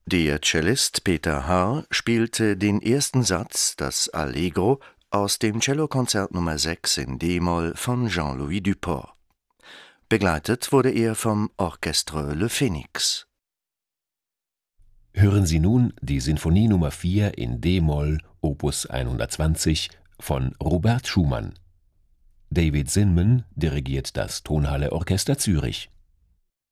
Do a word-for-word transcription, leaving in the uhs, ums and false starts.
Der Cellist Peter Haar spielte den ersten Satz, das Allegro, aus dem Cellokonzert Nummer sechs in d-Moll von Jean-Louis Duport. Begleitet wurde er vom Orchestre Le Phénix. Hören Sie nun die Sinfonie Nummer vier in d-Moll, Opus hundertzwanzig von Robert Schumann. David Zinman dirigiert das Tonhalle Orchester Zürich.